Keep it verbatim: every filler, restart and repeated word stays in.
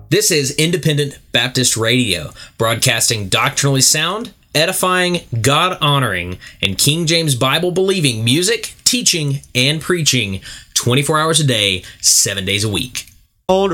This is Independent Baptist Radio, broadcasting doctrinally sound, edifying, God-honoring, and King James Bible-believing music, teaching, and preaching twenty-four hours a day, seven days a week. Old